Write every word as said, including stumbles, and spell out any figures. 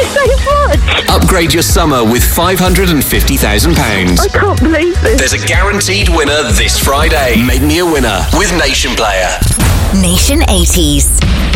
you so much. Upgrade your summer with five hundred fifty thousand pounds. I can't believe this. There's a guaranteed winner this Friday. Make me a winner with Nation Player. Nation eighties.